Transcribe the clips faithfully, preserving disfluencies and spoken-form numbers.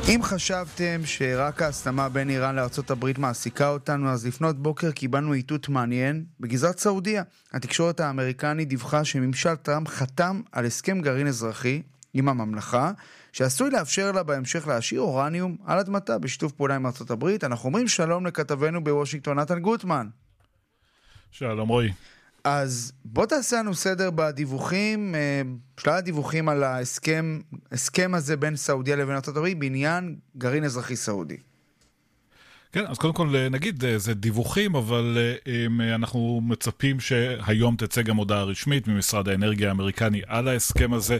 אם חשבתם שרק ההסלמה בין איראן לארצות הברית מעסיקה אותנו, אז לפנות בוקר קיבלנו איתות מעניין בגזרת סעודיה. התקשורת האמריקנית דיווחה שממשל טראמפ חתם על הסכם גרעין אזרחי עם הממלכה, שעשוי לאפשר לה בהמשך להשאיר אורניום על אדמתה בשיתוף פעולה עם ארצות הברית. אנחנו אומרים שלום לכתבנו בוושינגטון, נתן גוטמן. שלום רועי. אז בוא תעשה לנו סדר בדיווחים, שלל הדיווחים על ההסכם, הסכם הזה בין סעודיה לבין ארצות הברית בעניין גרעין אזרחי סעודי. כן, אז קודם כל נגיד, זה דיווחים, אבל אנחנו מצפים שהיום תצא גם הודעה רשמית ממשרד האנרגיה האמריקני על ההסכם הזה,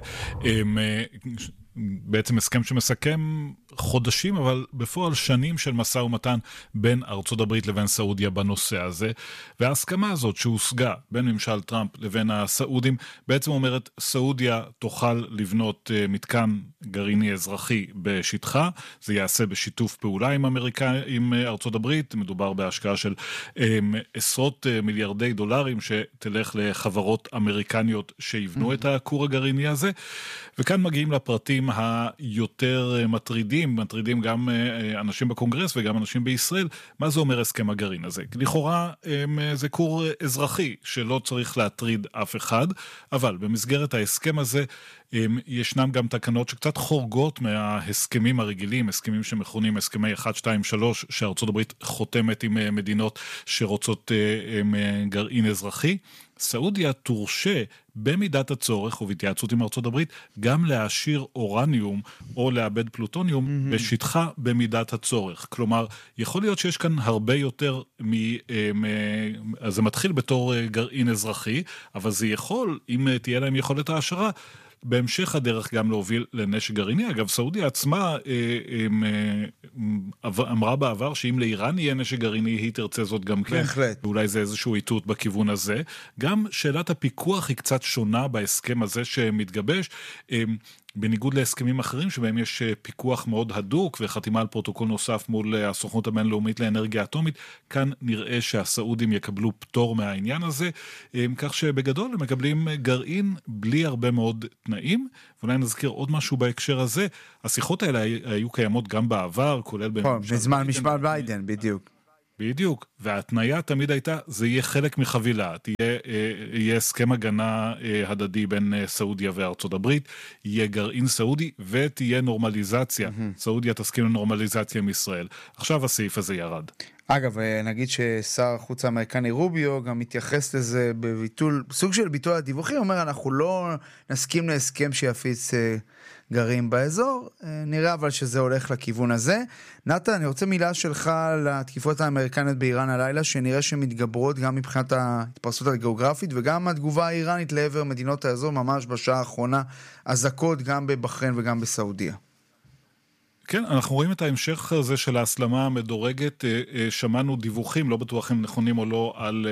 בעצם הסכם שמסכם חודשים, אבל בפועל שנים של משא ומתן בין ארצות הברית לבין סעודיה בנושא הזה, וההסכמה הזאת שהושגה בין ממשל טראמפ לבין הסעודים, בעצם אומרת סעודיה תוכל לבנות מתקן גרעיני אזרחי בשטחה, זה יעשה בשיתוף פעולה עם אמריקה, עם ארצות הברית, מדובר בהשקעה של עשרות מיליארדי דולרים שתלך לחברות אמריקניות שיבנו את הכור הגרעיני הזה, וכאן מגיעים לפרטים היותר מטרידים, מטרידים גם אנשים בקונגרס וגם אנשים בישראל. מה זה אומר הסכם הגרעין הזה? לכאורה זה כור אזרחי שלא צריך להטריד אף אחד, אבל במסגרת ההסכם הזה ישנם גם תקנות שקצת חורגות מההסכמים הרגילים, הסכמים שמכונים הסכמי אחת, שתיים, שלוש, שארצות הברית חותמת עם מדינות שרוצות גרעין אזרחי. סעודיה תורשה במידת הצורך ובהתייעצות עם ארצות הברית גם להשאיר אורניום או לאבד פלוטוניום mm-hmm. בשטחה במידת הצורך. כלומר, יכול להיות שיש כאן הרבה יותר מ... אז זה מתחיל בתור גרעין אזרחי, אבל זה יכול, אם תהיה להם יכולת ההשערה, בהמשך הדרך גם להוביל לנשק גרעיני. אגב, סעודיה עצמה אמרה בעבר שאם לאיראן יהיה נשק גרעיני, היא תרצה זאת גם כן. בהחלט. ואולי זה איזשהו איתות בכיוון הזה. גם שאלת הפיקוח היא קצת שונה בהסכם הזה שמתגבש, בניגוד להסכמים אחרים שבהם יש פיקוח מאוד הדוק וחתימה על פרוטוקול נוסף מול הסוכנות הבינלאומית לאנרגיה אטומית. כאן נראה שהסעודים יקבלו פטור מהעניין הזה, כך שבגדול הם מקבלים גרעין בלי הרבה מאוד תנאים. ואולי נזכיר עוד משהו בהקשר הזה, השיחות האלה היו קיימות גם בעבר, כולל בזמן משפט ביידן, בדיוק. בדיוק, וההתניה תמיד הייתה, זה יהיה חלק מחבילה, תהיה, יהיה הסכם הגנה הדדי בין סעודיה וארצות הברית, יהיה גרעין סעודי ותהיה נורמליזציה, mm-hmm. סעודיה תסכים לנורמליזציה עם ישראל. עכשיו הסעיף הזה ירד. אגב, נגיד ששר החוץ האמריקני רוביו גם מתייחס לזה בביטול, סוג של ביטול הדיווחים, אומר אנחנו לא נסכים להסכם שיפיץ גרעין באזור, נראה אבל שזה הולך לכיוון הזה. נתן, אני רוצה מילה שלך לתקיפות האמריקניות באיראן הלילה, שנראה שמתגברות גם מבחינת ההתפרסות הגיאוגרפית, וגם התגובה האיראנית לעבר מדינות האזור, ממש בשעה האחרונה, אזעקות גם בבחריין וגם בסעודיה. כן, אנחנו רואים את ההמשך הזה של ההסלמה המדורגת, שמענו דיווחים, לא בטוח אם נכונים או לא, על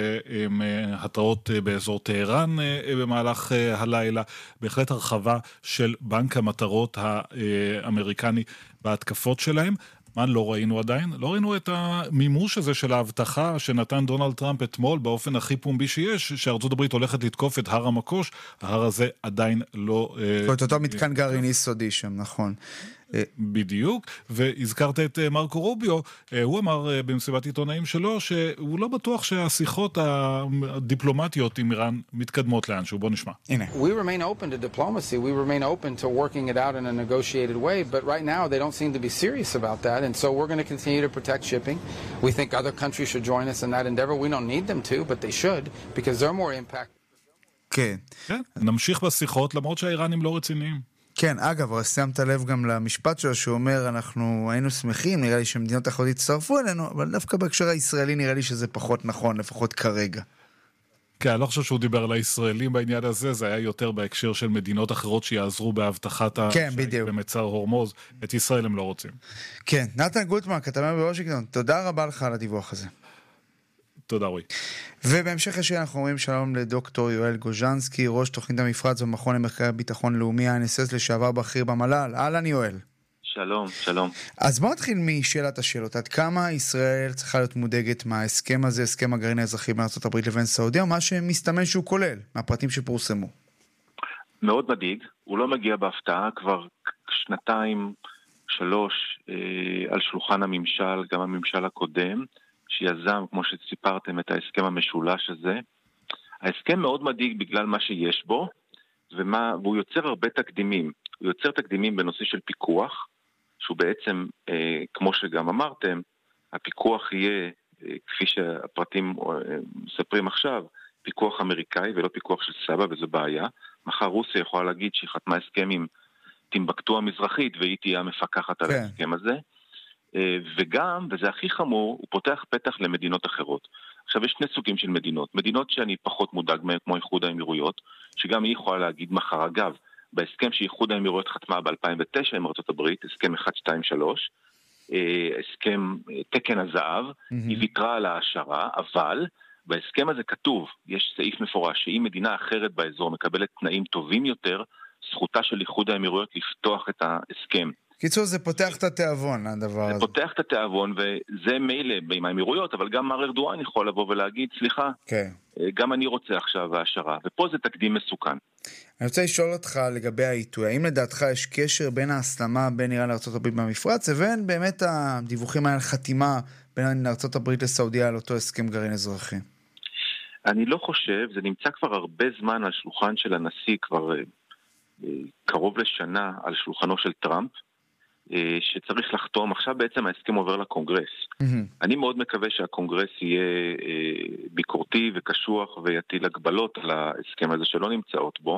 התראות באזור טהרן במהלך הלילה, בהחלט הרחבה של בנק המטרות האמריקני בהתקפות שלהם. מה לא ראינו עדיין? לא ראינו את המימוש הזה של ההבטחה שנתן דונלד טראמפ אתמול באופן הכי פומבי שיש, שארצות הברית הולכת לתקוף את הר המקוש, ההר הזה עדיין לא... את אותו מתקן גרעיני סודי שם, נכון. בדיוק, והזכרת את מרקו רוביו, הוא אמר במסיבת עיתונאים שלו שהוא לא בטוח שהשיחות הדיפלומטיות עם איראן מתקדמות לאנשהו. בוא נשמע. הנה. We remain open to diplomacy, we remain open to working it out in a negotiated way, but right now they don't seem to be serious about that, and so we're going to continue to protect shipping. We think other countries should join us in that endeavor. We don't need them to, but they should, because they're more impact. כן. כן, נמשיך בשיחות, למרות שהאיראנים לא רציניים. כן, אגב, אבל שמת לב גם למשפט שלו שאומר, אנחנו היינו שמחים, נראה לי שמדינות אחרות יצטרפו אלינו, אבל דווקא בהקשר הישראלי נראה לי שזה פחות נכון, לפחות כרגע. כן, אני לא חושב שהוא דיבר על הישראלים בעניין הזה, זה היה יותר בהקשר של מדינות אחרות שיעזרו בהבטחת כן, בדיוק. במצר הורמוז, את ישראל הם לא רוצים. כן, נתן גוטמן, כתבה בוושינגטון, תודה רבה לך על הדיווח הזה. תודה רואי. ובהמשך השיר אנחנו אומרים שלום לדוקטור יואל גוז'נסקי, ראש תוכנית המפרץ במכון למחקרי ביטחון לאומי, ה-אן אס אס לשעבר בכיר במל"ל. אהלן יואל. שלום, שלום. אז בוא נתחיל משאלת השאלות. עד כמה ישראל צריכה להיות מודאגת מההסכם הזה, הסכם הגרעין האזרחי בין ארצות הברית לבין סעודיה, או מה שמסתמן שהוא כולל, מהפרטים שפורסמו? מאוד מדאיג, הוא לא מגיע בהפתעה, כבר שנתיים שלוש, על שולחן הממשל, גם הממשל הקודם, שיזם, כמו שסיפרתם, את ההסכם המשולש הזה. ההסכם מאוד מדאיג בגלל מה שיש בו, ומה, והוא יוצר הרבה תקדימים. הוא יוצר תקדימים בנושא של פיקוח, שהוא בעצם, אה, כמו שגם אמרתם, הפיקוח יהיה, אה, כפי שהפרטים אה, מספרים עכשיו, פיקוח אמריקאי ולא פיקוח של סבא, וזו בעיה. מחר רוסיה יכולה להגיד שהיא חתמה הסכם עם טימבקטו המזרחית, והיא תהיה המפקחת על ההסכם הזה. וגם, וזה הכי חמור, הוא פותח פתח למדינות אחרות. עכשיו, יש שני סוגים של מדינות. מדינות שאני פחות מודאג מהן, כמו איחוד האמירויות, שגם היא יכולה להגיד מחר. אגב, בהסכם שאיחוד האמירויות חתמה ב-אלפיים ותשע עם ארצות הברית, הסכם אחת שתיים שלוש, הסכם תקן הזהב, היא ויתרה על ההשערה, אבל בהסכם הזה כתוב, יש סעיף מפורש, שאם מדינה אחרת באזור מקבלת תנאים טובים יותר, זכותה של איחוד האמירויות לפתוח את ההסכם. קיצור, זה פותח את התיאבון, הדבר הזה. זה פותח את התיאבון, וזה מילא עם האמירויות, אבל גם מר ארדואן יכול לבוא ולהגיד, סליחה, okay. גם אני רוצה עכשיו ההשערה, ופה זה תקדים מסוכן. אני רוצה לשאול אותך לגבי העיתוי, האם לדעתך יש קשר בין ההסלמה בין איראן לארצות הברית במפרץ, ובין באמת הדיווחים על חתימה בין ארצות הברית לסעודיה על אותו הסכם גרעין אזרחי? אני לא חושב, זה נמצא כבר הרבה זמן על שלוחן של הנשיא, כבר קרוב לשנה על שולחנו של טראמפ, שצריך לחתום. עכשיו בעצם ההסכם עובר לקונגרס. Mm-hmm. אני מאוד מקווה שהקונגרס יהיה ביקורתי וקשוח ויטיל הגבלות על ההסכם הזה שלא נמצאות בו.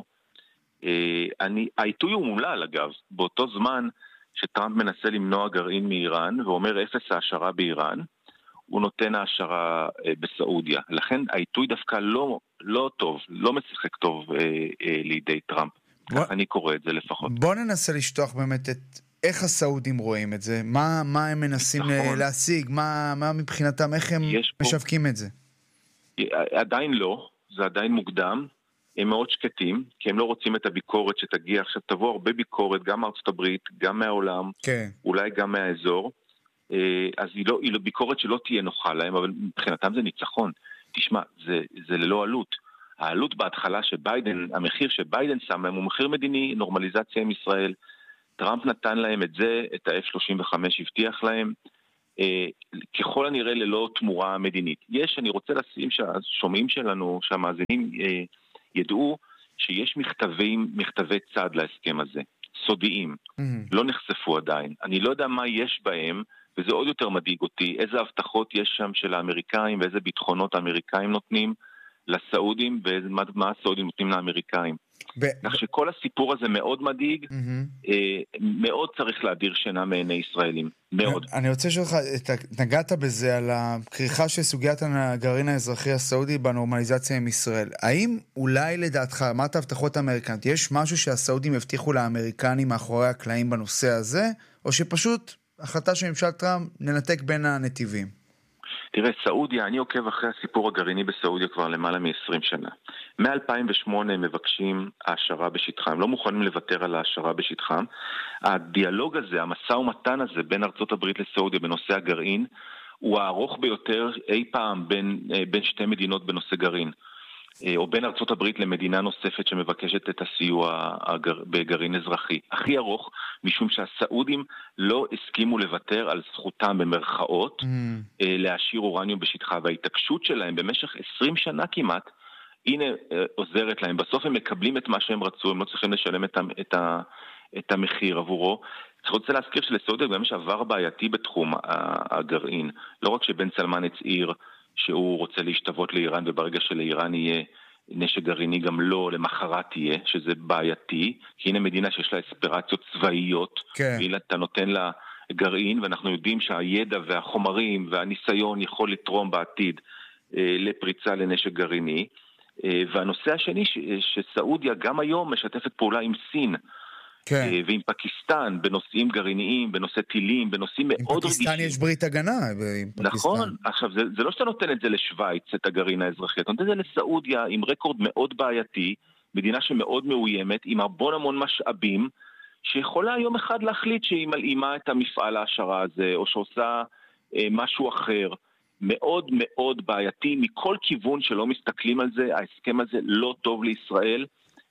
אני, העיתוי הוא מולל אגב, באותו זמן שטראמפ מנסה למנוע גרעין מאיראן ואומר אפס העשרה באיראן, הוא נותן העשרה בסעודיה. לכן העיתוי דווקא לא, לא טוב, לא משחק טוב לידי טראמפ. בוא... אני קורא את זה לפחות. בוא ננסה לשטוח באמת את איך הסעודים רואים את זה? מה, מה הם מנסים נכון. להשיג? מה, מה מבחינתם? איך הם משווקים פה... את זה? עדיין לא. זה עדיין מוקדם. הם מאוד שקטים, כי הם לא רוצים את הביקורת שתגיע. עכשיו תבוא הרבה ביקורת, גם מארצות הברית, גם מהעולם, כן. אולי גם מהאזור. אז היא לא, היא לא ביקורת שלא תהיה נוחה להם, אבל מבחינתם זה ניצחון. תשמע, זה, זה ללא עלות. העלות בהתחלה שביידן, המחיר שביידן שם להם הוא מחיר מדיני, נורמליזציה עם ישראל. טראמפ נתן להם את זה, את ה-אף שלושים וחמש הבטיח להם, אה, ככל הנראה ללא תמורה מדינית. יש, אני רוצה לשים שהשומעים שלנו, שהמאזינים אה, ידעו שיש מכתבים, מכתבי צד להסכם הזה, סודיים, mm-hmm. לא נחשפו עדיין. אני לא יודע מה יש בהם, וזה עוד יותר מדאיג אותי, איזה הבטחות יש שם של האמריקאים, ואיזה ביטחונות האמריקאים נותנים לסעודים, ומה הסעודים נותנים לאמריקאים. כך שכל הסיפור הזה מאוד מדאיג, מאוד צריך להדיר שינה מעיני ישראלים, מאוד. אני רוצה לשאול אותך, נגעת בזה על הכריכה של סוגיית הגרעין האזרחי הסעודי בנורמליזציה עם ישראל. האם אולי לדעתך, אמרת הבטחות אמריקנית, יש משהו שהסעודים הבטיחו לאמריקנים מאחורי הקלעים בנושא הזה, או שפשוט החלטה של ממשל טראמפ ננתק בין הנתיבים? תראה, סעודיה, אני עוקב אחרי הסיפור הגרעיני בסעודיה כבר למעלה מ-עשרים שנה. מ-אלפיים ושמונה הם מבקשים העשרה בשטחם, לא מוכנים לוותר על העשרה בשטחם. הדיאלוג הזה, המשא ומתן הזה בין ארצות הברית לסעודיה בנושא הגרעין, הוא הארוך ביותר אי פעם בין, בין שתי מדינות בנושא גרעין. או בין ארצות הברית למדינה נוספת שמבקשת את הסיוע בגרעין אזרחי. הכי ארוך, משום שהסעודים לא הסכימו לוותר על זכותם במרכאות mm. להשאיר אורניום בשטחה, וההתעקשות שלהם במשך עשרים שנה כמעט, הנה עוזרת להם. בסוף הם מקבלים את מה שהם רצו, הם לא צריכים לשלם את, את, את המחיר עבורו. אני רוצה להזכיר שלסעודיה גם יש עבר בעייתי בתחום הגרעין. לא רק שבן סלמן הצעיר, שהוא רוצה להשתוות לאיראן, וברגע שלאיראן יהיה נשק גרעיני גם לא, למחרת יהיה, שזה בעייתי, כי הנה מדינה שיש לה אספירציות צבאיות, כן. ואתה נותן לה גרעין, ואנחנו יודעים שהידע והחומרים והניסיון יכול לתרום בעתיד אה, לפריצה לנשק גרעיני, אה, והנושא השני ש, שסעודיה גם היום משתפת פעולה עם סין, כן. ועם פקיסטן, בנושאים גרעיניים, בנושא טילים, בנושאים מאוד רגישים. עם פקיסטן יש ברית הגנה. נכון, עכשיו זה, זה לא שאתה נותן את זה לשוויץ, את הגרעין האזרחי, אתה נותן את זה לסעודיה עם רקורד מאוד בעייתי, מדינה שמאוד מאוימת, עם המון המון משאבים, שיכולה יום אחד להחליט שהיא מלאימה את המפעל ההשערה הזה, או שעושה אה, משהו אחר. מאוד מאוד בעייתי, מכל כיוון שלא מסתכלים על זה, ההסכם הזה לא טוב לישראל,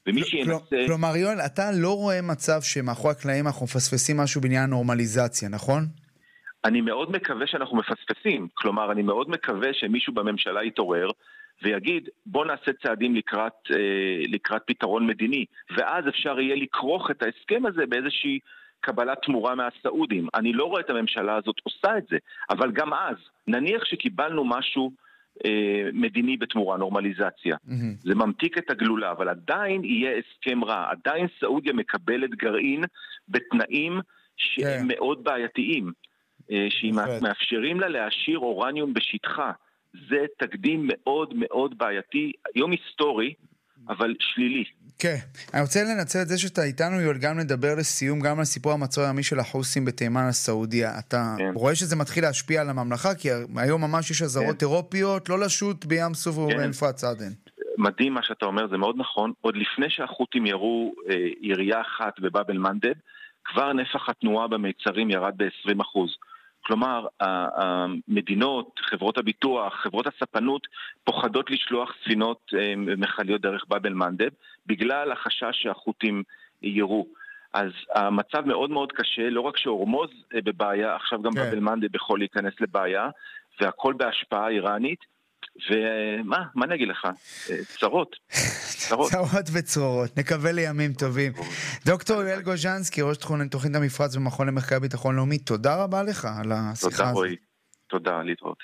ומי שינסה... כלומר, יואל, אתה לא רואה מצב שמאחורי הקלעים אנחנו מפספסים משהו בעניין נורמליזציה, נכון? אני מאוד מקווה שאנחנו מפספסים. כלומר, אני מאוד מקווה שמישהו בממשלה יתעורר ויגיד, בוא נעשה צעדים לקראת, אה, לקראת פתרון מדיני, ואז אפשר יהיה לקרוך את ההסכם הזה באיזושהי קבלת תמורה מהסעודים. אני לא רואה את הממשלה הזאת עושה את זה, אבל גם אז, נניח שקיבלנו משהו אה, מדיני בתמורה, נורמליזציה. Mm-hmm. זה ממתיק את הגלולה, אבל עדיין יהיה הסכם רע. עדיין סעודיה מקבלת גרעין בתנאים שהם yeah. מאוד בעייתיים. שמאפשרים לה להשאיר אורניום בשטחה. זה תקדים מאוד מאוד בעייתי, יום היסטורי, אבל שלילי. כן, אני רוצה לנצל את זה שאתה איתנו, יואל, גם לדבר לסיום, גם על סיפור המצור הימי של החוסים בתימן הסעודיה. אתה כן. רואה שזה מתחיל להשפיע על הממלכה, כי היום ממש יש אזהרות כן. אירופיות, לא לשוט בים סוף ובמפרץ עדן. מדהים מה שאתה אומר, זה מאוד נכון. עוד לפני שהחות'ים ירו אה, ירייה אחת בבאב אל-מנדב, כבר נפח התנועה במיצרים ירד ב-עשרים אחוז. כלומר, המדינות, חברות הביטוח, חברות הספנות, פוחדות לשלוח ספינות מחליות דרך באב אל-מנדב, בגלל החשש שהחות'ים ירו. אז המצב מאוד מאוד קשה, לא רק שהורמוז בבעיה, עכשיו גם באב אל-מנדב יכול להיכנס לבעיה, והכל בהשפעה איראנית, ומה, מה נגיד לך? צרות. צרות. צרות וצרורות. נקווה לימים טובים. דוקטור יואל גוז'נסקי, ראש תוכנית המפרץ במכון למחקר ביטחון לאומי, תודה רבה לך על השיחה הזאת. תודה רועי. תודה, להתראות.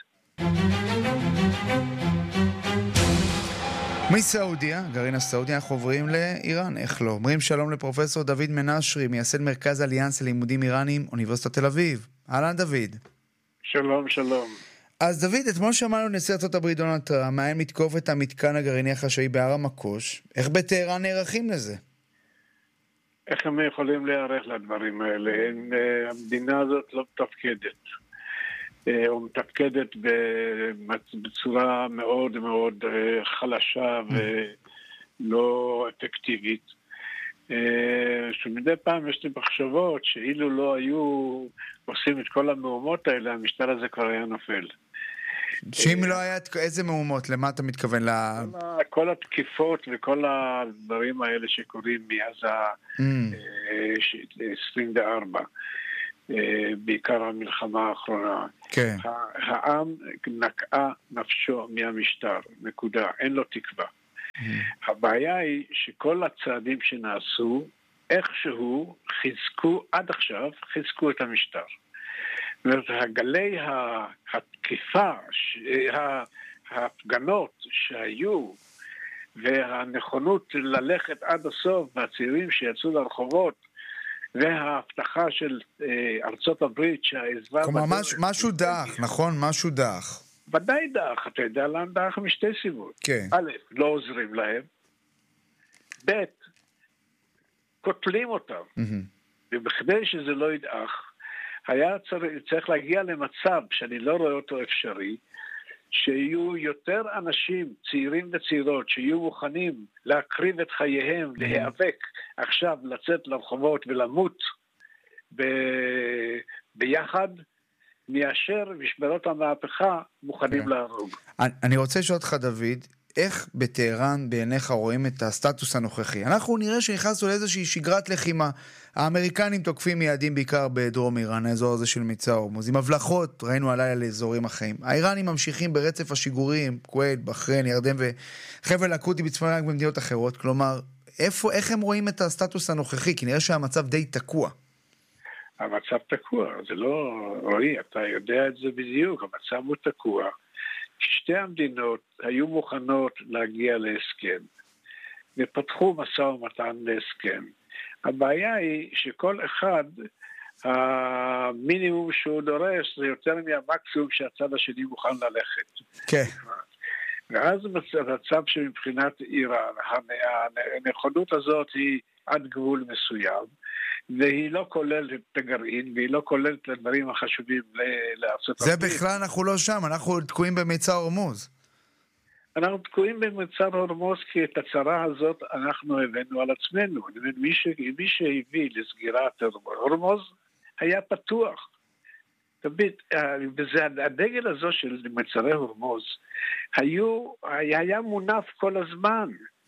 מסעודיה, גרעין הסעודיה, אנחנו עוברים לאיראן, איך לא? אומרים שלום לפרופסור דוד מנשרי, מייסד מרכז אליאנס ללימודים איראניים, אוניברסיטת תל אביב. אהלן דוד. שלום, שלום. אז דוד, אתמול שמענו נשיא ארצות הברית דונלד טראמפ, מאיים לתקוף את המתקן הגרעיני החשאי בהר המקוש. איך בטהרן נערכים לזה? איך הם יכולים להיערך לדברים האלה? הם, המדינה הזאת לא מתפקדת. או מתפקדת בצורה מאוד מאוד חלשה ולא אפקטיבית. שמדי פעם יש לי מחשבות שאילו לא היו עושים את כל המהומות האלה, המשטר הזה כבר היה נופל. שאם לא היה איזה מהומות, למה אתה מתכוון? כל התקיפות וכל הדברים האלה שקורים מאז ה-עשרים וארבע, בעיקר המלחמה האחרונה. העם נקעה נפשו מהמשטר, נקודה, אין לו תקווה. הבעיה היא שכל הצעדים שנעשו, איכשהו חיזקו, עד עכשיו, חיזקו את המשטר. זאת אומרת, הגלי התקיפה, ההפגנות שהיו, והנכונות ללכת עד הסוף, והצעירים שיצאו לרחובות, וההבטחה של ארצות הברית שהעזבה... כלומר, משהו דח, נכון? משהו דח. ודאי דח, אתה יודע לאן דח משתי סיבות. כן. א', לא עוזרים להם. ב', קוטלים אותם. ובכדי שזה לא ידעך, היה צריך, צריך להגיע למצב שאני לא רואה אותו אפשרי, שיהיו יותר אנשים, צעירים וצעירות, שיהיו מוכנים להקריב את חייהם, להיאבק עכשיו, לצאת לרחובות ולמות ב... ביחד, מאשר משמרות המהפכה מוכנים להרוג. אני רוצה לשאול אותך, דוד, איך בטהרן בעיניך רואים את הסטטוס הנוכחי? אנחנו נראה שנכנסנו לאיזושהי שגרת לחימה. האמריקנים תוקפים מיעדים בעיקר בדרום איראן, האזור הזה של מבצע הורמוז. עם הבלחות ראינו עליי לאזורים אחרים. האיראנים ממשיכים ברצף השיגורים, כווית, בחריין, ירדן וחבל אקוטי בצפון איראן במדינות אחרות. כלומר, איפה, איך הם רואים את הסטטוס הנוכחי? כי נראה שהמצב די תקוע. המצב תקוע, זה לא, רואי, אתה יודע את זה בדיוק, המצב הוא תקוע. שתי המדינות היו מוכנות להגיע להסכם, ופתחו משא ומתן להסכם. הבעיה היא שכל אחד, המינימום שהוא דורש, זה יותר מהמקסימום שהצד השני מוכן ללכת. כן. ואז המצב שמבחינת איראן, הנכונות הזאת היא עד גבול מסוים, והיא לא כוללת את הגרעין, והיא לא כוללת את הדברים החשובים לארצות הברית. זה בכלל אנחנו לא שם, אנחנו תקועים במצר הורמוז. אנחנו תקועים במצר הורמוז, כי את הצרה הזאת אנחנו הבאנו על עצמנו. מי, ש... מי שהביא לסגירת הורמוז היה פתוח. תביט, וזה הדגל הזו של מצרי הורמוז, היו, היה מונף כל הזמן.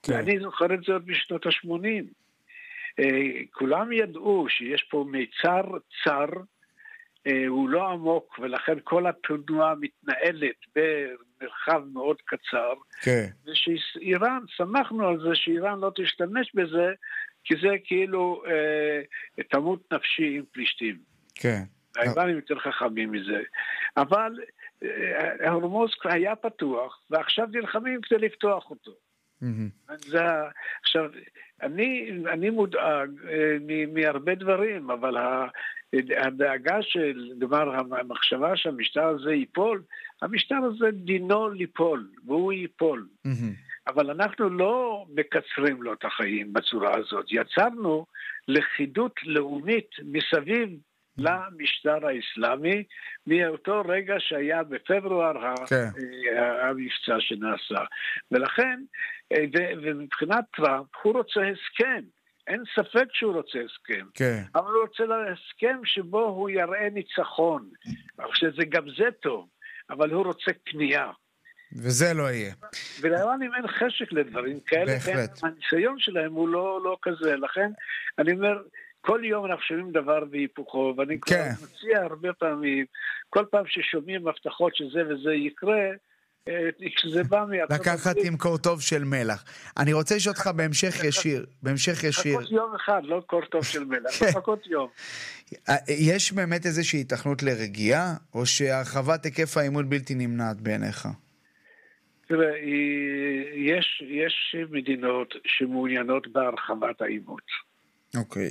כן. ואני זוכר את זה עוד בשנות ה-שמונים. כולם ידעו שיש פה מיצר צר, הוא לא עמוק, ולכן כל התנועה מתנהלת במרחב מאוד קצר. כן. ושאיראן, שמחנו על זה שאיראן לא תשתמש בזה, כי זה כאילו אה, תמות נפשי עם פלישתים. כן. האיראנים יותר חכמים מזה. אבל אה, הורמוז היה פתוח, ועכשיו נלחמים כדי לפתוח אותו. Mm-hmm. זה, עכשיו, אני, אני מודאג אה, מ, מהרבה דברים, אבל ה... הדאגה של, דבר, המחשבה שהמשטר הזה ייפול, המשטר הזה דינו ליפול, והוא ייפול. Mm-hmm. אבל אנחנו לא מקצרים לו את החיים בצורה הזאת. יצרנו לכידות לאומית מסביב mm-hmm. למשטר האסלאמי, מאותו רגע שהיה בפברואר okay. המבצע שנעשה. ולכן, ומבחינת טראמפ, הוא רוצה הסכם. אין ספק שהוא רוצה הסכם, כן. אבל הוא רוצה להסכם שבו הוא יראה ניצחון, שזה גם זה טוב, אבל הוא רוצה קנייה. וזה לא יהיה. ולאיראנים אין חשק לדברים כאלה, בהחלט. הניסיון שלהם הוא לא, לא כזה, לכן אני אומר, כל יום אנחנו שומעים דבר והיפוכו, ואני כן. כבר מציע הרבה פעמים, כל פעם ששומעים הבטחות שזה וזה יקרה, כשזה בא לקחת עם קור טוב של מלח. אני רוצה לשאול אותך בהמשך ישיר, בהמשך ישיר. לחכות יום אחד, לא קור טוב של מלח, לחכות יום. יש באמת איזושהי התכנות לרגיעה, או שהרחבת היקף האימות בלתי נמנעת בעיניך? תראה, יש, יש מדינות שמעוניינות בהרחבת האימות. אוקיי.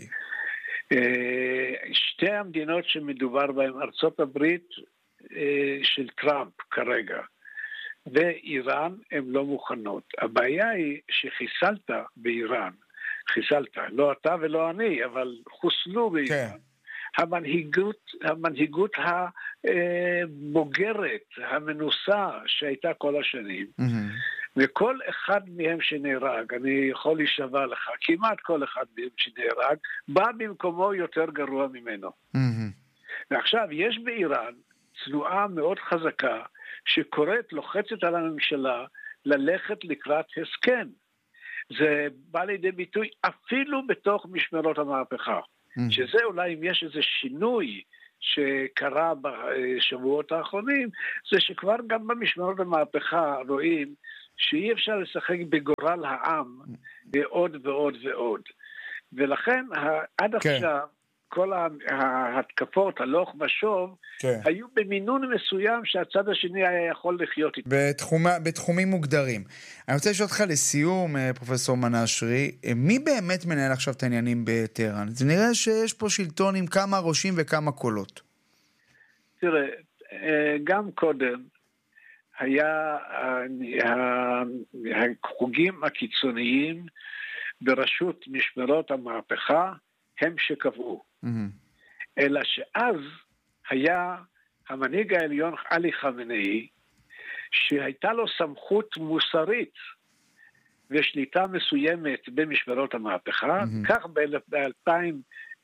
שתי המדינות שמדובר בהן, ארצות הברית של טראמפ כרגע, ואיראן הן לא מוכנות. הבעיה היא שחיסלת באיראן, חיסלת, לא אתה ולא אני, אבל חוסלו באיראן. כן. המנהיגות, המנהיגות הבוגרת, המנוסה שהייתה כל השנים, mm-hmm. וכל אחד מהם שנהרג, אני יכול להישבע לך, כמעט כל אחד מהם שנהרג, בא במקומו יותר גרוע ממנו. Mm-hmm. ועכשיו, יש באיראן צנועה מאוד חזקה, שקוראת, לוחצת על הממשלה, ללכת לקראת הסכם. זה בא לידי ביטוי אפילו בתוך משמרות המהפכה. Mm-hmm. שזה אולי אם יש איזה שינוי שקרה בשבועות האחרונים, זה שכבר גם במשמרות המהפכה רואים שאי אפשר לשחק בגורל העם ועוד ועוד ועוד. ולכן עד כן. עכשיו כל ההתקפות, הלוך ושוב, כן. היו במינון מסוים שהצד השני היה יכול לחיות איתו. בתחומ... בתחומים מוגדרים. אני רוצה לשאול אותך לסיום, פרופסור מנשרי, מי באמת מנהל עכשיו את העניינים בטהרן? זה נראה שיש פה שלטון עם כמה ראשים וכמה קולות. תראה, גם קודם היה החוגים הקיצוניים בראשות משמרות המהפכה, הם שקבעו. Mm-hmm. אלא שאז היה המנהיג העליון עלי חמינאי, שהייתה לו סמכות מוסרית ושליטה מסוימת במשמרות המהפכה, mm-hmm. כך ב-אלפיים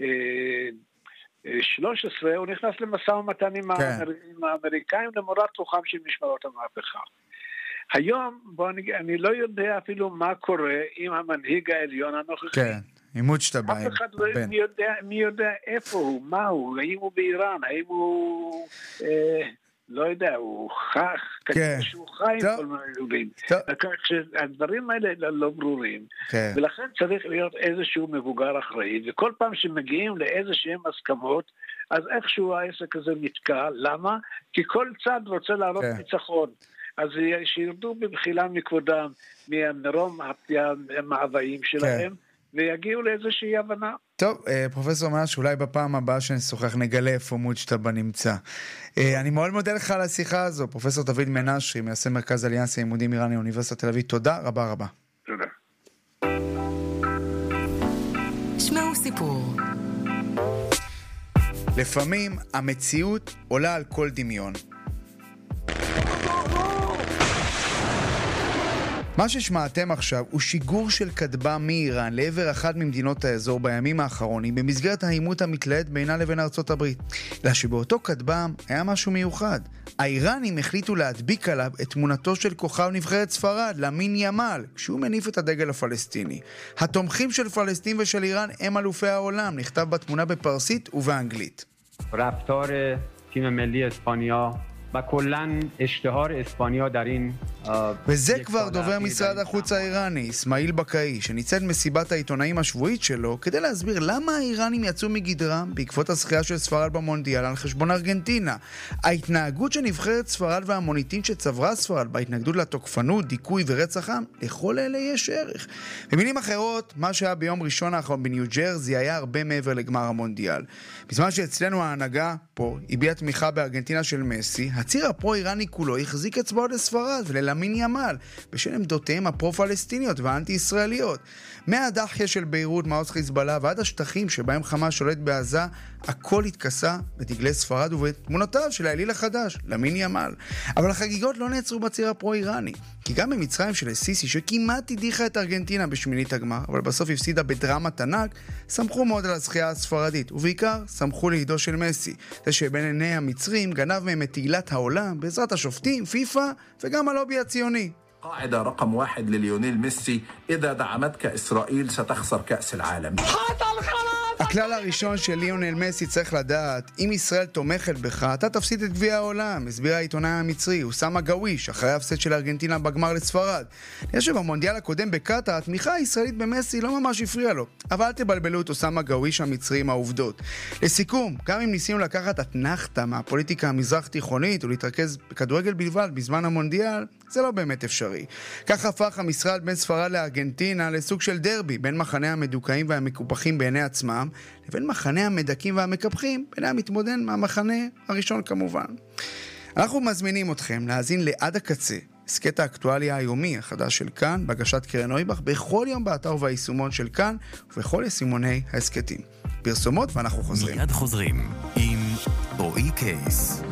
ושלוש עשרה הוא נכנס למשא ומתן עם, כן. האמר... עם האמריקאים למורת רוחם של משמרות המהפכה. היום, בוא אני, אני לא יודע אפילו מה קורה עם המנהיג העליון הנוכחי. כן. עימות שאתה בא. אף אחד לא מי יודע, מי יודע איפה הוא, מה הוא, האם הוא באיראן, האם הוא, אה, לא יודע, הוא חך, כן. שהוא חי עם כל מיני יהודים. הדברים האלה לא ברורים, כן. ולכן צריך להיות איזשהו מבוגר אחראי, וכל פעם שמגיעים לאיזשהם הסכמות, אז איכשהו העסק הזה נתקע, למה? כי כל צד רוצה להראות כן. ניצחון. אז שירדו במחילה מכבודם, מהמרום המאוויים שלהם, כן. ויגיעו לאיזושהי הבנה. טוב, פרופסור מנש, אולי בפעם הבאה שנשוחח נגלה איפה מוג'תבא נמצא. אני מאוד מודה לך על השיחה הזו, פרופסור דוד מנשרי, מייסד מרכז אליאנס לימודים איראני, אוניברסיטת תל אביב. תודה רבה רבה. תודה. שמעו סיפור. לפעמים המציאות עולה על כל דמיון. מה ששמעתם עכשיו הוא שיגור של כטב"ם מאיראן לעבר אחת ממדינות האזור בימים האחרונים במסגרת העימות המתלהט בינה לבין ארצות הברית. אלא שבאותו כטב"ם היה משהו מיוחד. האיראנים החליטו להדביק עליו את תמונתו של כוכב נבחרת ספרד, למין ימל, כשהוא מניף את הדגל הפלסטיני. התומכים של פלסטין ושל איראן הם אלופי העולם, נכתב בתמונה בפרסית ובאנגלית. רفتار تیم ملی اسپانیا و کلاً اشتهار اسپانیا در این וזה כבר דובר משרד החוץ האיראני, אסמאעיל בקאי, שניצל מסיבת העיתונאים השבועית שלו כדי להסביר למה האיראנים יצאו מגדרם בעקבות הזכייה של ספרד במונדיאל על חשבון ארגנטינה. ההתנהגות של נבחרת ספרד והמוניטין שצברה ספרד בהתנגדות לתוקפנות, דיכוי ורצח עם, לכל אלה יש ערך. במילים אחרות, מה שהיה ביום ראשון האחרון בניו ג'רזי היה הרבה מעבר לגמר המונדיאל. בזמן שאצלנו ההנהגה פה הביעה תמיכה בארגנטינה של מסי, הציר הפרו-איראני כולו החזיק אצבעות לספרד וללמין ימל, בשל עמדותיהם הפרו-פלסטיניות והאנטי-ישראליות. מהדחיה של ביירות, מעוז חיזבאללה ועד השטחים שבהם חמאס שולט בעזה, הכל התכסה בדגלי ספרד ובתמונותיו של האליל החדש, למין ימל. אבל החגיגות לא נעצרו בציר הפרו-איראני, כי גם במצרים של סיסי, שכמעט הדיחה את ארגנטינה בשמינית הגמר, אבל בסוף הפסידה בדרמת ענק, שמחו מאוד על הזכייה הספרדית, ובעיקר שמחו לידו של מסי, זה שבין עיני המצרים גנב מהם את תהילת העולם בעזרת השופטים, פיפה וגם הלובי הציוני. قاعدة رقم واحد لليونيل ميسي إذا دعمتك إسرائيل ستخسر كأس العالم. הכלל הראשון של ליונל מסי צריך לדעת, אם ישראל תומכת בך, אתה תפסיד את גביע העולם, הסביר העיתונאי המצרי, אוסאמה גאוויש, אחרי ההפסד של ארגנטינה בגמר לספרד. יש שבמונדיאל הקודם בקטר, התמיכה הישראלית במסי לא ממש הפריעה לו. אבל אל תבלבלו את אוסאמה גאוויש המצרי עם העובדות. לסיכום, גם אם ניסינו לקחת אתנחתה מהפוליטיקה המזרח תיכונית ולהתרכז בכדורגל בלבד בזמן המונדיאל, זה לא באמת אפשרי. כך הפך המשרד בין ספרד לארגנטינה לסוג של דרבי, בין מחנה המדוכאים והמקופחים בעיני עצמם, לבין מחנה המדכים והמקפחים, בעיני המתמודד מהמחנה הראשון כמובן. אנחנו מזמינים אתכם להאזין לעד הקצה, סקט האקטואליה היומי החדש של כאן, בהגשת קרן נויבך, בכל יום באתר וביישומון של כאן, ובכל יישומוני הסקטים. פרסומות ואנחנו חוזרים. מיד חוזרים עם רועי קייס.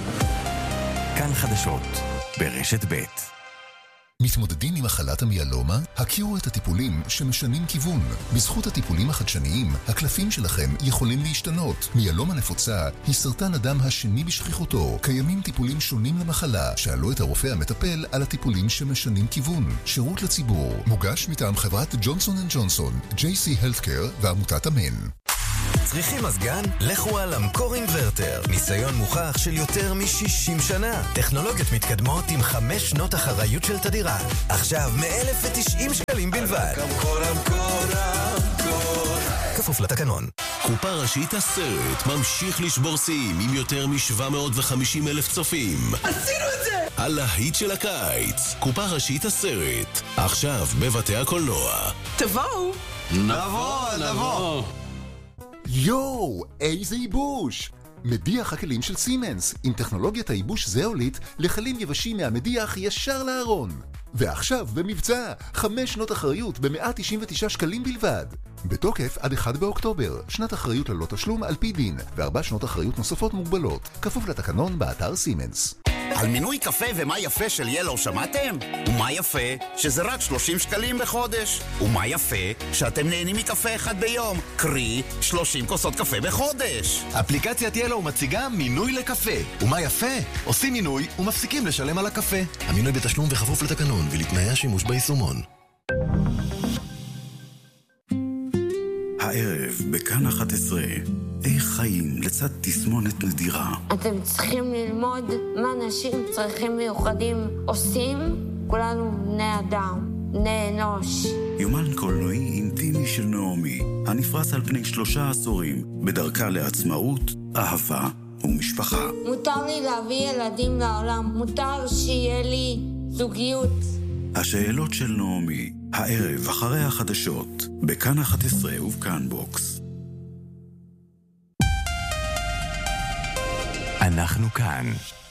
כאן חדשות. ברשת ב'. מתמודדים עם מחלת המיאלומה? הכירו את הטיפולים שמשנים כיוון. בזכות הטיפולים החדשניים, הקלפים שלכם יכולים להשתנות. מיאלומה נפוצה היא סרטן הדם השני בשכיחותו. קיימים טיפולים שונים למחלה. שאלו את הרופא המטפל על הטיפולים שמשנים כיוון. שירות לציבור. מוגש מטעם חברת ג'ונסון אנד ג'ונסון, ג'יי סי Healthcare ועמותת אמן. צריכים מזגן? לכו על אמקור אינברטר. ניסיון מוכח של יותר מ-שישים שנה. טכנולוגיות מתקדמות עם חמש שנות אחריות של תדירה. עכשיו מ-אלף ותשעים שקלים בלבד. אמקור, אמקור, אמקור. כפוף לתקנון. קופה ראשית הסרט ממשיך לשבור שיאים עם יותר מ-שבע מאות וחמישים אלף צופים. עשינו את זה! הלהיט של הקיץ. קופה ראשית הסרט. עכשיו בבתי הקולנוע. תבואו! נבוא, נבוא! יואו, איזה ייבוש! מדיח הכלים של סימנס, עם טכנולוגיית הייבוש זאוליט לכלים יבשים מהמדיח ישר לארון. ועכשיו במבצע, חמש שנות אחריות ב-מאה תשעים ותשעה שקלים בלבד. בתוקף עד אחד באוקטובר, שנת אחריות ללא תשלום על פי דין, וארבע שנות אחריות נוספות מוגבלות, כפוף לתקנון באתר סימנס. על מינוי קפה ומה יפה של ילו שמעתם? ומה יפה? שזה רק שלושים שקלים בחודש. ומה יפה? שאתם נהנים מקפה אחד ביום, קרי שלושים כוסות קפה בחודש. אפליקציית ילו מציגה מינוי לקפה. ומה יפה? עושים מינוי ומפסיקים לשלם על הקפה. המינוי בתשלום וחפוף לתקנון ולתנאי השימוש ביישומון. הערב בכאן אחת עשרה, איך חיים לצד תסמונת נדירה. אתם צריכים ללמוד מה אנשים צריכים מיוחדים עושים. כולנו בני אדם, בני אנוש. יומן קולנועי אינטימי של נעמי, הנפרס על פני שלושה עשורים, בדרכה לעצמאות, אהבה ומשפחה. מותר לי להביא ילדים לעולם, מותר שיהיה לי זוגיות. השאלות של נעמי, הערב אחרי החדשות, בכאן אחת עשרה ובכאן בוקס. אנחנו כאן.